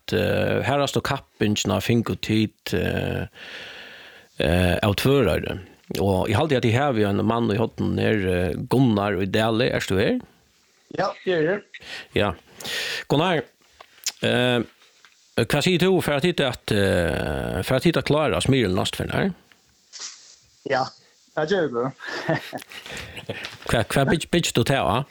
at her har stå kappingene finket tid av tvørere. Og jeg halte at jeg har en mann i hotten her, Gunnar og Dale, er du her? Ja, jeg er her. Ja. Gunnar, hva sier du for at hitta klara smyren lastfinn her? Ja, det gjør du. Hva bitch du til, va?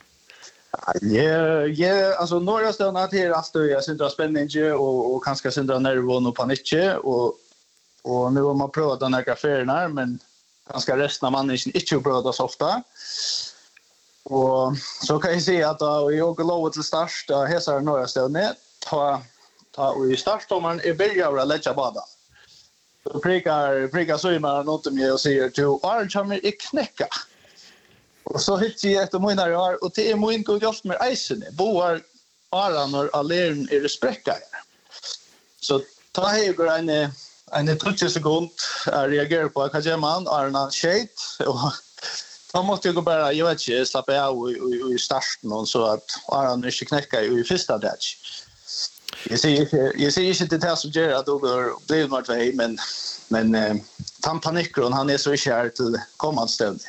Altså, några støvna til alltid jeg syndra spenning og kanskje syndra nervon og panikk, og nu har man prøvd den her ferien her, men kanskje resten av mannen ikke har prøvd det så ofte. Og så kan jeg si at da vi åker lov til start, da heser några støvna, og i starttommeren börjar å legge bada. Så prickar svimaren något mig och säger till Arn kommer i knäcka. Och så hittar jag efter mina år och det är min god just med isen. Boar Aran och allern är det spräckar. Så ta höger en 30 sekund jag reagerar på att jag man Arna shade och då måste jag gå bara jag vet inte slappa av i starten och så att Aran inte knäcka i första datch. Jag ser inte det här som gör att det blir något väg, men panikkron han är så kär till kommande stund.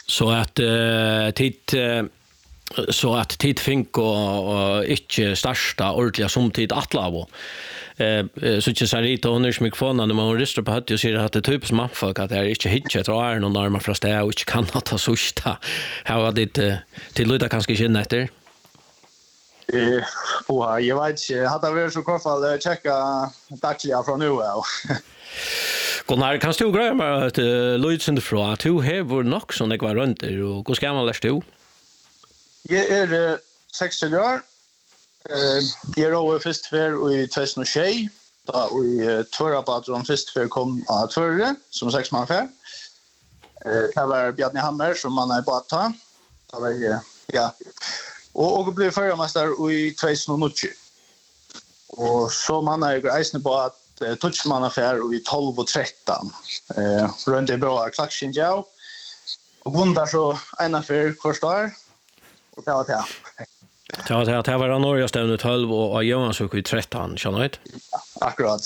Så att tid fink och inte starta ordentligt som tid attlavo. Så inte Sarita hon är så mycket förvånad när man ristar på att jag ser att det är typiskt mannfolk att det är inte hittat tror jag någon armar från stä och inte kan ta susta. Här var det till luta kanske känna efter. Jag vet inte, hade varit så kortfall checka dagliga från nu. Gunnar, kan du greja med att Lloydsen från att du har nog som det var runt och hur ska man lära du? Jag är 16 år. Jag är först för i 2006 då i tvåra patron först för kom att förre som 6 man för. Det var Bjarne Hammer som man är på att ta. Det var ja. Och blev förmästare i 2009. Och så man är grejsne på att touchmanaffär i 12 och 13. Runt det bra klaxen jag. Och vundar så en affär kostar. Och det var det. Det var Norge stövne 12 och Johansson i 13, känner du? Akkurat.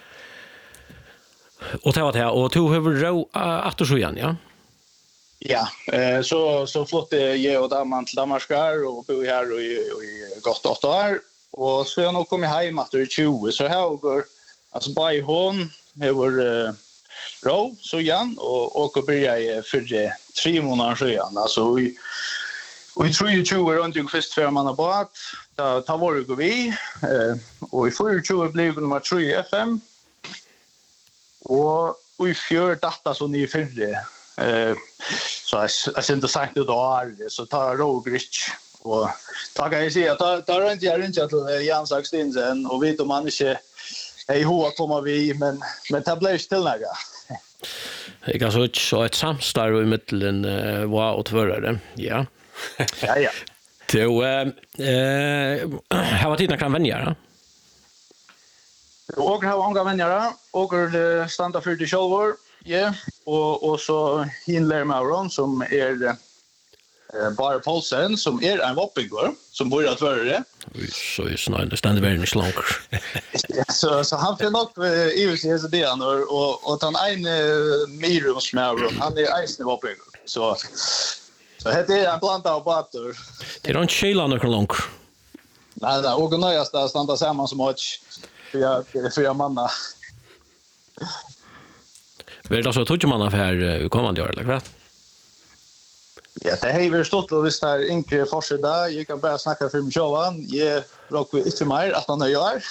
Och det var det och du har ro att så igen, ja. Ja, så flott jag och damen till Damaskar och bo här i gott 8 år. Och så jag nog kommit hem efter 20 så här går alltså by hon över ro så igen och börja i för 3 månader sedan alltså vi tror ju 20 runt ju först för man har bort ta vår går vi och i 24 blev nummer 3 i FM och vi fjör data så ni för så jag syns det sagt det då så tar Rogrich och tackar jag säga att tar inte jag inte till Jan Saxtinsen och vet om man inte hej hur kommer vi men det blir still några. Jag kan så ett samstarv i mitten var och tvärare. Ja. Ja. Då har tiden kan vänja. Och har många vänner och stanna för det shower. Ja, och så hinner Mauron som är bara Paulsen som är en vapengår som bor att vara det. Så är snart det ständer väl inte långt. Så han får nog i sig så det och han en Mirums Mauron han är ice vapengår. Så det är en planta av batter. Det är inte Sheila någon långt. Nej, och nöjast att stanna samman som match. För manna. Vet du så tog man affär kommande år eller vad? Ja, det har vi stått och visst här inte fortsätta. Jag kan bara snacka för mig själv. Jag rockar inte mer att han gör.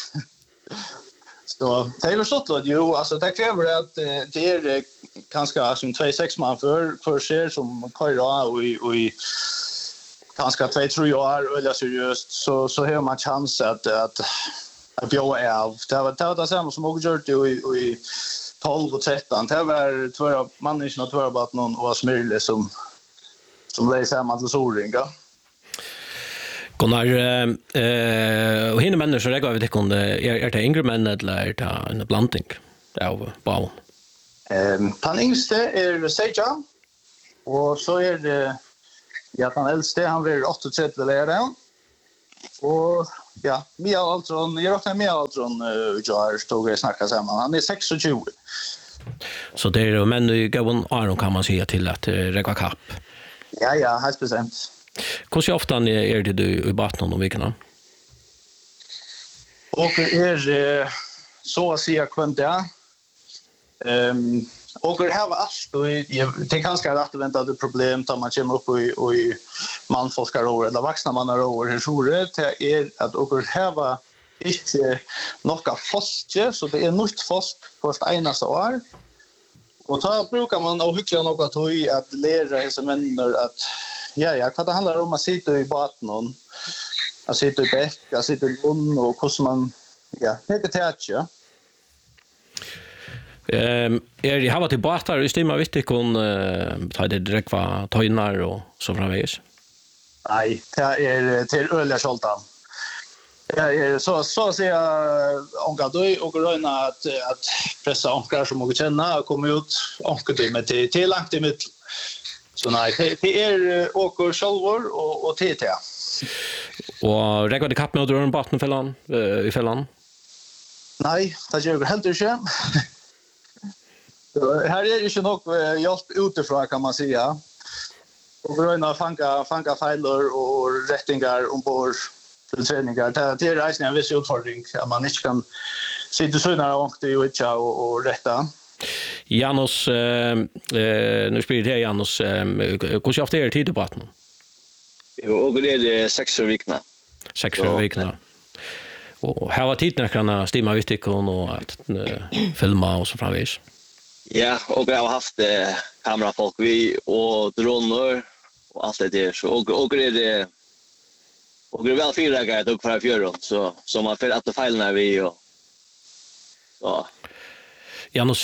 Så det har stått och ju alltså det kräver att det är kanske som 2-6 man för ser som köra och i kanske 2-3 år eller seriöst så har man chans att bjöa av. Det var det samma som också gjort i 12 och 13. Det var två människor och två bara någon och Smyrle som blev samman till Soringa. Gunnar, och hinner människor jag vet inte om det det yngre män eller är det en blandning av barn? Den yngste är Sejan och så är det den äldste han blir 38 lärare och ja, Mia Altron, jag råknar Mia Altron jag stod och snackade samman. Han är 26. Så det är men nu går Aron kan man säga till att räcka kapp. Ja, helt bestämt. Hur ofta är det du i batten om veckorna? Och är så att säga kvanta. Och det här var allt och det kanske är att vänta det problem att man kommer upp i manfolkar eller vuxna mannar hur så det är att och här var inte några foster så det är nytt fast först enaste år. Och då brukar man och hyckla något att lära dessa människor att ja, vad det handlar om att sitta i baten att sitta i bäck, att sitta i lund och hur man det betyder jag har varit i båtar i stämma vet inte kon ta det direkt var tojnar och så framvägs. Nej, det är till öliga skjoltan. Så ser jag onka då och röna att pressa onkar som och känna och komma ut onka med till långt i mitt. Så nej, det är åker självor och TT. Och räcker det kapp med dörren båten i fällan? Nej, det gör jag helt inte. Här är det ju nog hjälp utifrån kan man säga. Och röna fanga fejler och rättingar ombord till träningar. Det är reisen en viss utfordring att man inte kan sitta så nära och det och rätta. Janus nu spelar det Janus hur ofta är det tid på att och det är 6 veckor. 6 veckor. Och här var tiden kan stämma utifrån och att filma och så framvis. Ja, och jag har haft kamerafolk vi och droner och allt det där så och det är och det är väl fyra gånger och för fjärde så man för att fejla vi och så Janus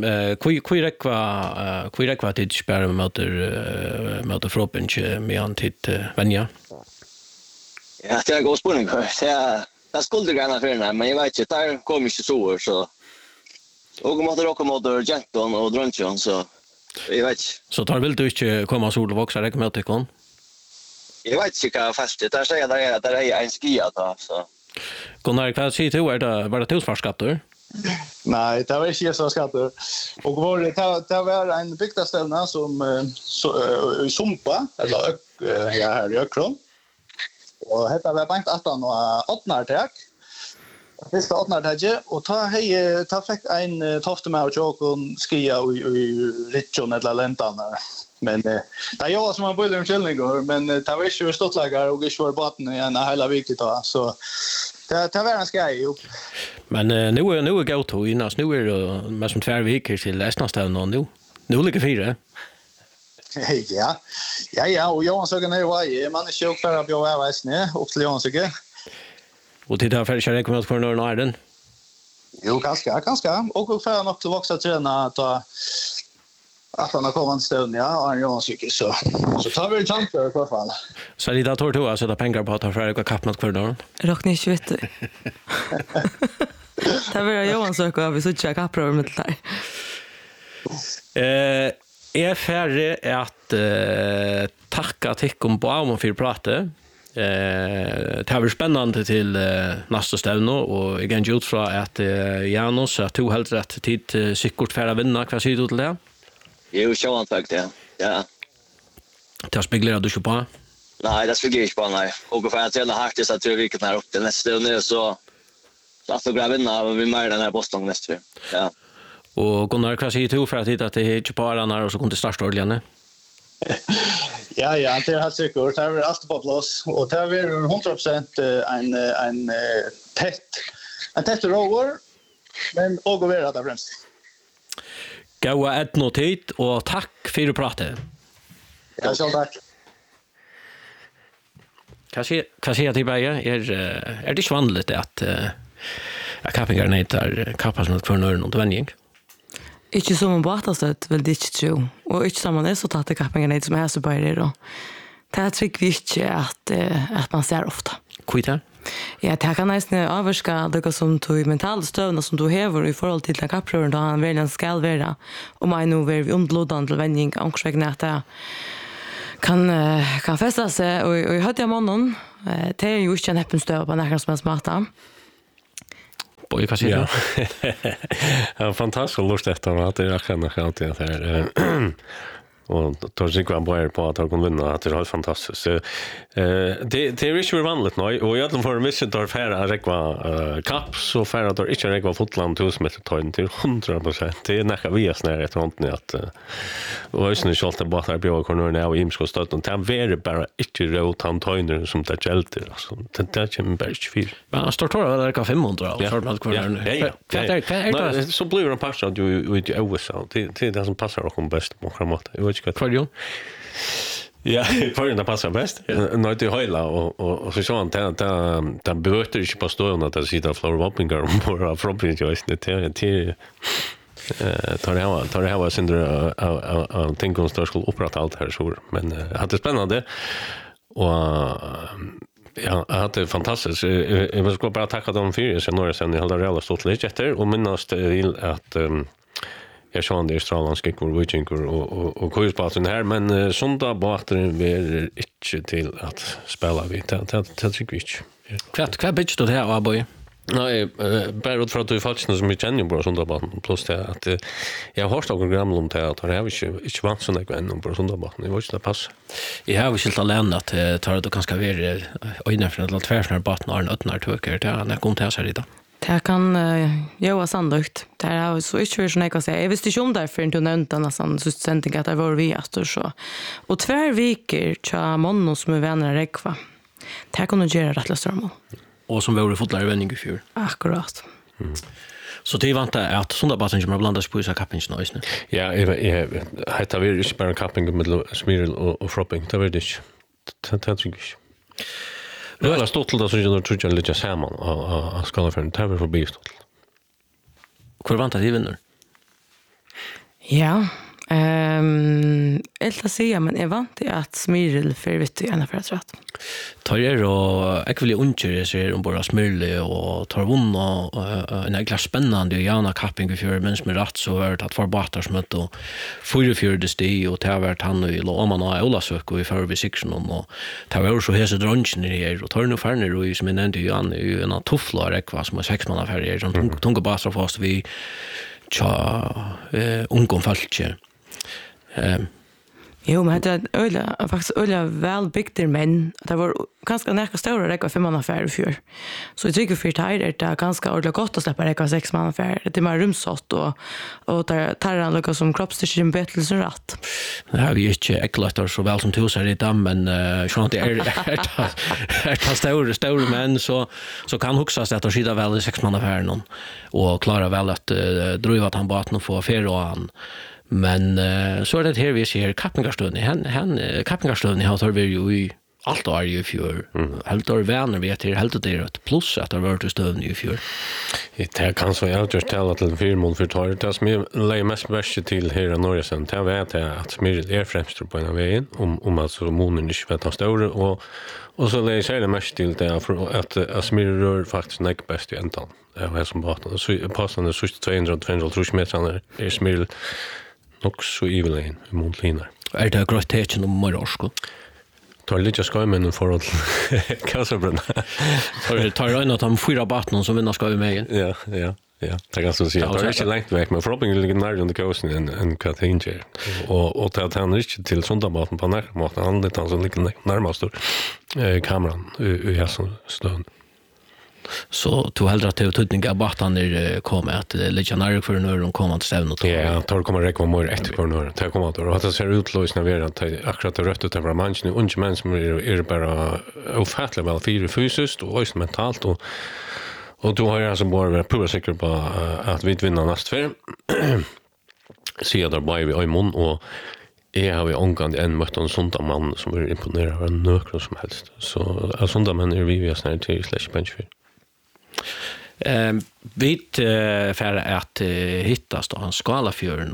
kvar till spärr mot fropen med antit vänja. Ja, det är god spänning. Det skulle gärna för den men jag vet inte där kommer inte så och måste rocka mot Genton och Drunchon så jag vet. Så tar vill du inte komma sol och växa rätt med tekon? Jag vet inte fast det säger där är en skia då så. Gunnar vad säger du var det tillsvarskatter? Nej, det var inte så skatter. Och det var en byggnadsställna som i Sumpa eller här i Ökron. Och detta var bankt 18 och 8 tak. Första 8 tak och ta fick en tofte med och jokon skia i Richon eller Lentan. Men det jag som har börjat källningar men det var ju stottlagar och inte var baten i en hela veckan då så det var en skaj upp. Men nu är gå to innan nu är det mest som 2 veckor till nästan och nu ligger 4. Ja och Johan såg ner var man är sjuk för att jag är väsne upp till Johan såg. Och det där för jag kommer att för Norden. Jo ganska och för något att växa träna att han har kommit stund ja och Johan såg så tar vi en chans i alla fall. Så det där tror du att sätta pengar på att ha för kappnat för Norden. Rockni 21. Det var Johan såg av vi så checka kappar med där. Är färdig att tacka Tikkom på om för prata. Det har varit spännande till nästa stävno och igen ut från att Janus att du helt rätt tid säkert för att vinna vad säger du till det? Jo, så antaget det. Ja. Det speglar du ju på. Nej, det speglar jag på nej. Och för att jag har haft så att vi kan upp till nästa nu så att så bra vinna vi mer den här Boston nästa. Ja. Och Gunnar vad säger du för att det är inte bara när och så kommer det starta ordentligt. Ja, det är helt säkert. Det är allt på plats och det är 100% en tätt rover men och gå vidare där främst. Gåa ett notit och tack för pratet. Ja, så tack. Kan se att det bara är det vanligt att kappingar nätar kappas något för Norden och vänjing. Ikke som en båtastöd, vel det ikke tro. Og ikke sammen er så tatt kappingen som er så bare det. Det tror vi ikke at man ser ofta. Kvita? Ja, det kan nesten avvarska det som tog mentale støvende som du hever i forhold til den kapprøren da han velger skal være. Og meg nå vil vi omlådende til vending omkring at det kan fästa sig och jag hade jag mannen det är ju inte en öppen stöv på någon som är smarta. Boy kan säga. Ja, fantastiskt lust efter att det är kan jag alltid där. Och då tycker jag bara på att han kan vinna att det är helt fantastiskt. Det är ju vanligt nu och jag får missa då för att räkva kapp så för att det inte räkva fotland 1000 meter tajn till 100%. Det är näka vi snär ett runt ni att och just nu så att bara där bjöd kornor nu i imsko stötten. Det är bara inte rot han tajner som det gälter alltså. Det kommer bara inte fyr. Men står tor eller kan 500 och så allt kvar nu. Ja. Så blir det passar du ut i USA. Det är det som passar och bäst på framåt. Kvar Ja, för det passar bäst. När det höjla och så sånt där böter inte på stående att det sitter floor whoppingar och bara från just det tar det här syndra av tänker som ska upprätta allt här så men att det är spännande och ja, att det är fantastiskt. Jag vill bara tacka dem för det sen några sen jag hade reellt stått lite efter och minnas till att jag såg det australienska kurvikinkor och kursplatsen här men söndag båten är inte till att spela vid det tycker vi inte. Kvar bitch då det här boy. Nej, bara ut för att du faktiskt som jag känner på söndagen plus det att jag har hört några gamla om det att det är inte vant så mycket ännu på söndagen. Det var inte det pass. Jag har ju skilt alene att tar det ganska vara öjna för att tvärsnar båten har en öppnar töker det när kom till sig idag. Det kan göra sannolikt. Det är så inte för såna jag kan säga. Jag visste inte om därför inte nämnda nästan så sändning att det var vi att så. Och tvär veker tja månne som är vänner räkva. Det här kan du göra rätt strömmel. Och som var fotlar i vändning i fjör. Akkurat. Så det vant att söndagsbasen kommer blandas på i kappingen nu. Ja, jag heter vi inte bara kapping med Smiril och Fropping. Det var det inte. Det tror jag. Det var stort till det så jag tror jag lite samman av skalafärden. Det var förbi stort. Hur vant att de vinner? Ja. Helt att säga, men jag vant att Smiril för vet du ena för att rätt. Tar er och jag vill undra sig om bara Smiril och tar vunna en ägla spännande och gärna kapping för mens med rätt så har det att förbättra som ett och förfjördes det och det har varit han i Loman och Olasök och i förbi section och det var så hese dronchen i här och tar nu färner och som jag nämnde ju han är ju en tuffla räkva som är 6 månader färger som tunga basar fast vi ungom falske. Jo, men det är faktiskt välbyggda män. Det var ganska näka stora räcka 5 mannaffär i fjör. Så jag tycker för det här är det ganska ordentligt gott att släppa räcka 6 mannaffär. Det är mer rumsått och tar han lukka som kroppsstyrker en betelse rätt. Det här är ju inte äckligt så väl som tusar i dem, men sånt är stora män så kan huxas att de skida väl i 6 mannaffären och klara väl att driva att han baten och få affär och han. Men så är det här vi ser kappingarstövning. Kappingarstövning har vi ju i allt år i fjör. Helt år vänner vet det helt det är plus att det har varit i stövning i fjör. Det kan så jag just tala till firmon för tar det som lägger mest värst till här i Norge sen. Det vet jag att Smiril är främst på en vägen om alltså monen inte vet att stora och så lägger jag det mest till det för att Smiril rör faktiskt näck bäst i ändan. Det är som baten. Så passande så 200-200 meter är Smiril nog så ivelen i montlinar. Är det grått tecken om morgonsko? Tar lite skajmen i förhåll Kassabrunn. Tar jag in att han 4 batten som vinner skaj med igen. Ja. Det kan så säga. Det är inte långt väck, men förhoppningen ligger närmare under kusten än Katinger. Och att han är inte till söndagsbaten på närmaten. Han är han som ligger närmast kameran i Jasson stund. Så du hellre att det tutninga battaner kommer att lägga nära för när de kommer att stävna och ja, tar kommer räcka mer ett för när det kommer att och det ser ut lösna vi att akkurat rött ut över manchen och inte män som är bara ofattligt väl fyra fysiskt och också mentalt och då har jag alltså bara varit på säker på att vi vinner nästa för se där by vi i mun och jag har ju omgående en mött en sån man som är imponerad av något som helst så en sån man är vi snart till /bench för vi för att hittas då han skalafjörn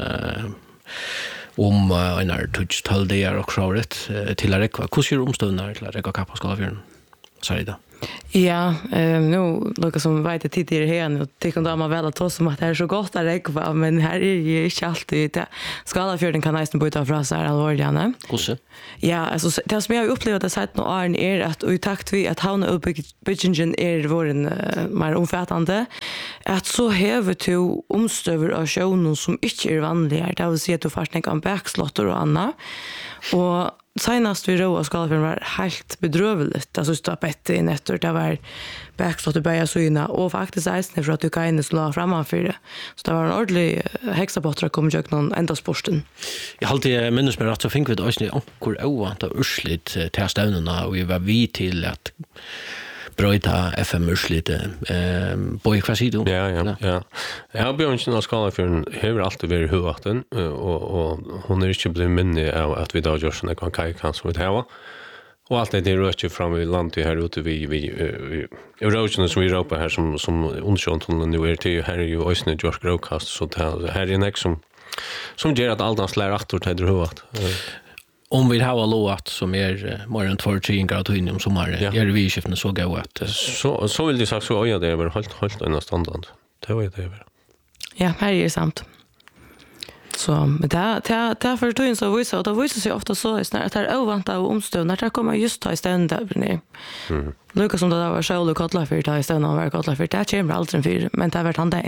om en touch till det och så rätt till att räcka hur ser omståndare till att räcka kappa skalafjörn så är det Ja, nu Lucas som vet tid i det här och tycker inte man väl att ta som att det är så gott att räkva, men här är ju inte alltid det. Skalafjorden kan nästan byta fra sig allvarligare. Kusse. Ja, alltså det som jag har upplevt att sett några år är att i takt vi att havna uppbyggingen är våren mer omfattande, att så häver till omstöver av showen som inte är vanliga. Det vill säga att du fastnar en backslotter och annat. Och senast vi råd och skalafjorden var helt bedrövligt. Alltså stå bättre i nätter. Det var backslott och börja syna. Och faktiskt ägstning för att du kan inte slå framför det. Så det var en ordentlig hexabotter att komma och göra någon enda sporten. Jag har alltid minns mig att så fick vi ett ösning ankor ovant av urslit till stävnorna och vi var vid till att bröjta FM-urslit på ekvasido. Ja. Jag har björnsen av Skalafjorden har alltid varit huvudakten och hon är inte blivit minnig av att vi då gör sådana kan kajkan som vi tar. Och allt det rör fram i landet här ute vi erosionen som vi ropar här som undersökningen nu är till här är ju Ösne George Grokast så här är en som gör att allt slår åt till huvudet. Om vi har låt som är mer än 2-3 grader in om sommaren är vi skiften så gå att så vill det sagt så ja det är väl helt en standard. Det var det väl. Ja, här är det sant. Så men det för tog så visar och då visar sig ofta så är att det är oväntat och omstånd när det kommer just ta istället där blir det. Lucas som det var själv och kolla för ta istället och kolla för det kommer aldrig för men det har varit han där.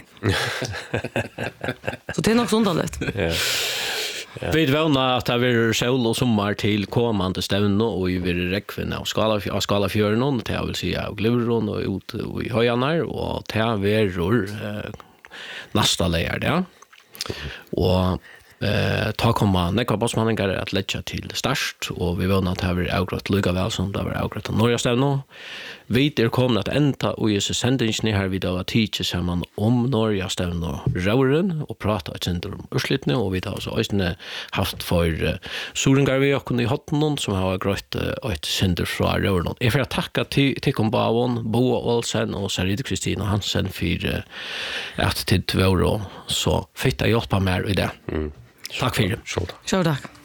Så det är nog sånt allt. Ja. Vi vana att det blir sol och sommar till kommande stävn och vi vill räckvinna och skala fjörden till jag vill säga av Gluron och ut i höjarna och till veror nästa lejer där. Och ta komma nekva bossmanningar att lägga till start och vi vana att det blir avgrått lika väl som det blir avgrått av norra stävn. Vi kommer att ända och i sändningen här vid av att titta samman om norra stävn och rauren och prata ett center om urslitne och vi har så haft för Sorengar vi och i hotten som har grött ett center från rauren. Jag får tacka till Bavon, Boa Olsen och Saride Kristina Hansen för att till 2 år så fick jag hjälpa mer i det. Tack för det. Så tack.